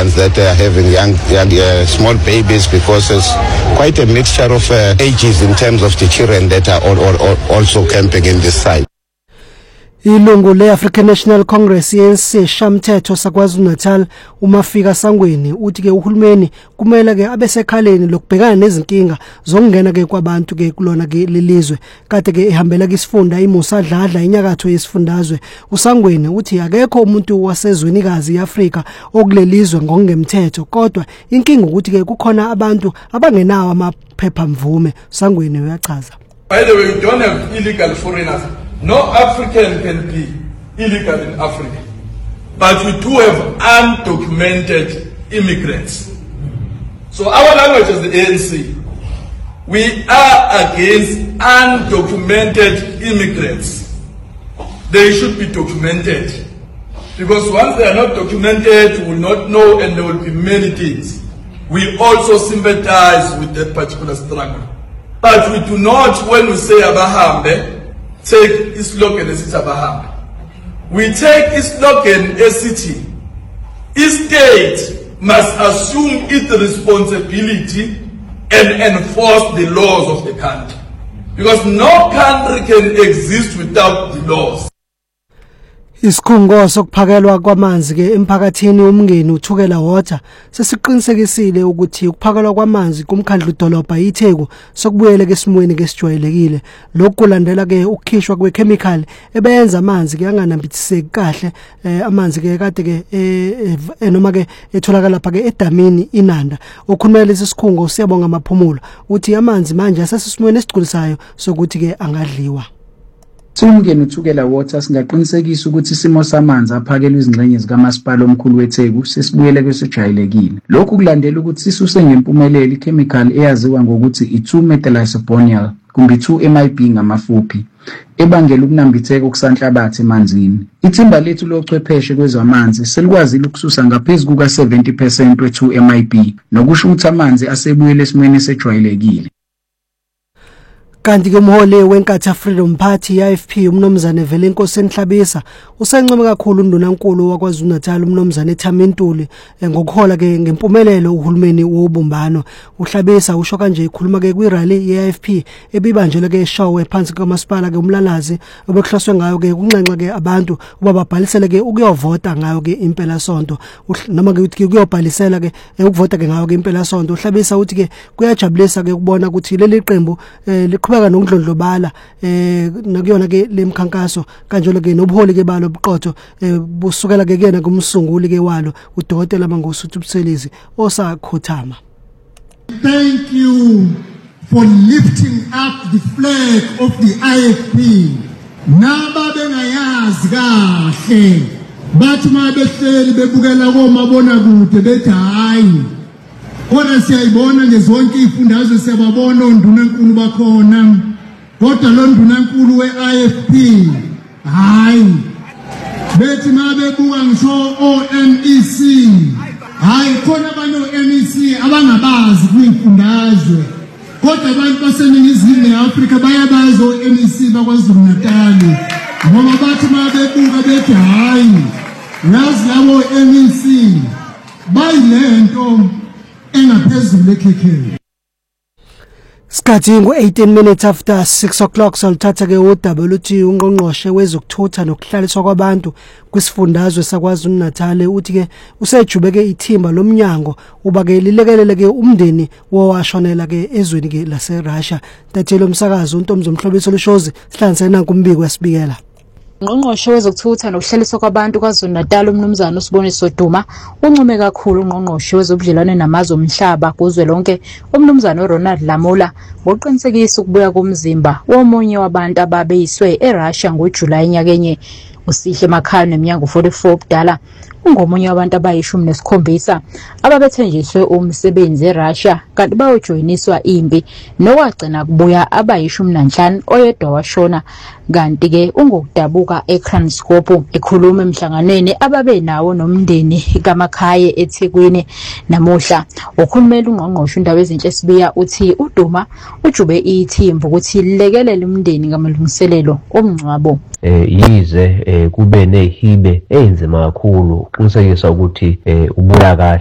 ones that are having young small babies, because it's quite a mixture of ages in terms of the children that are also camping in this site. Ilungu le-African National Congress ANC Shamthetho saKwaZulu-Natal uMafika Sangweni uthi ke uhulumeni kumele ke abesekhaleni lokubhekana nezinkinga zokungena ke kwabantu ke kulona ke lelizwe kade ke ehambela ke isifunda iMusadladla inyakatho yesifundazwe. uSangweni uthi akekho umuntu wasezwenikazi eAfrika okulelizwe ngokungemthetho, kodwa inkinga ukuthi ke kukhona abantu abangenawo amaphepha mvume. Sangweni uyachaza. By the way, we don't have illegal foreigners. No African can be illegal in Africa. But we do have undocumented immigrants. So our language is the ANC. We are against undocumented immigrants. They should be documented. Because once they are not documented, we will not know, and there will be many things. We also sympathize with that particular struggle. But we do not, when we say abahambe, take islogan esithi abahambe. We take islogan esithi state must assume its responsibility and enforce the laws of the country. Because no country can exist without the laws. Isikhungo sokuphakelwa kwamanzi ke emphakathini umngeni uthukela water sesiqinisekisile ukuthi ukuphakelwa kwamanzi kumkhandlu dolobha iTheku sokubuyele ke esimweni ke sijwayelekile. Lokhu kulandela ke ukukhishwa kwechemical ebenza amanzi ke anganambithiseki kahle, amanzi ke kade ke noma ke etholakala lapha ke edamini iNanda. Ukhulumela lesi sikhungo siyabonga amaphumulo uthi amanzi manje asesimweni esigculisayo sokuthi ke angadliwa. Umngeni uthukela water singaqinisekisa ukuthi isimo samanzi aphakelwe izingxenye zikamasipala omkhulu weTheku sesibuyele kwesijayelekile. Lokhu kulandela ukuthi sisuse ngempumelelo ichemical eyaziwa ngokuthi i2-methylisobonyl kumbe 2-MIB ngamafuphi ebangela ukunambitheka okusanhlabathi emanzini. Ithimba lethu lochwepheshe kwezamanzi selikwazile ukususa ngaphezulu kuka-70% we2-MIB nokusho ukuthi amanzi asebuyele esimweni esejwayelekile. Kanti ke umholi weNkatha Freedom Party IFP umnomzane Velenkosi Enhlabisa usencome kakhulu undunankulu waKwaZulu-Natal umnomzane Thamintuli ngokuhola ke ngempumelelo uhulumeni wobumbano. uHlabisa usho kanje ikhuluma ke kwirally yeIFP ebibanjelwe ke eshowe phansi kwamasipala ke umlalazi obekuhloswe ngayo ke kunxenxa ke abantu ubababhalisele ke ukuyovota ngayo ke impela sonto noma ke uthi ukuyobhalisela ke ukuvota ke ngayo ke impela sonto. uHlabisa uthi ke kuyajabulisa ke ukubona ukuthi leli qembu liqhubeka nokudlondlobala nakuyona ke lemkhankaso kanjalo ke nobuholi ke balo buqotho busukela ke kena kumsunguli ke walo uDokotela Mangosuthu Buthelezi osakhothama. Thank you for lifting up the flag of the IFP. Naba bengayazi kahle bathi mabehleli bebukela komabona kude bethi hayi kodwa siyayibona nje zonke izifundazwe siyababona ondunankulu bakhona kodwa lo ndunankulu weIFP hayi bethi mabebuka ngisho ONEC hayi khona abanye ONEC abangabazi kuyifundazwe kodwa abantu baseningizimu neAfrika bayabazi ONEC baKwaZulu-Natal ngoba bathi mabebuka bethi hayi yazi labo ONEC bayilento engaphezulu ekhekhe. Sikhathi ngo-18 minutes after 6 o'clock soluthatha ke uWT ungqongqoshe wezokuthutha nokuhlaliswa kwabantu kwisifundazwe saKwaZulu-Natal uthi ke usejubeke ithimba lomnyango uba ke lilekelele ke umndeni wowashonela ke ezweni ke laseRussia. Tathelo umsakazo uNtomzo Mhlobiso Lushozi sihlanze nanku umbiko wesibikela. Ungqongqoshe wezokuthutha nokuhlaliswa kwabantu kwaZulu-Natal umnumzana uSiboniso Duma uncome kakhulu ungqongqoshe wezobudlelwane namazwe omhlaba kuzwelonke umnumzana uRonald Lamola ngokuqinisekisa ukubuya komzimba womunye wabantu ababeyiswe eRussia ngoJulayi nyakenye. uSihle Makhaya neminyaka 44 budala ungomunye wabantu abayishumi nesikhombisa ababethenjiswe umsebenzi eRussia kanti bayojoyiniswa impi nowagcina kubuya abayishumi nanhlanu oyedwa washona kanti ke ungokudabuka eKranskop ekhuluma emhlanganweni ababenawo nomndeni kaMakhaya eThekwini namuhla. Ukhulumela ungqongqoshe indawo ezinhle sibiya uthi uDuma ujube ithimba ukuthi lilekelele umndeni ngamalungiselelo omngcwabo. Yize kube nehibe enzima kakhulu uqinisekisa ukuthi ubuya kahle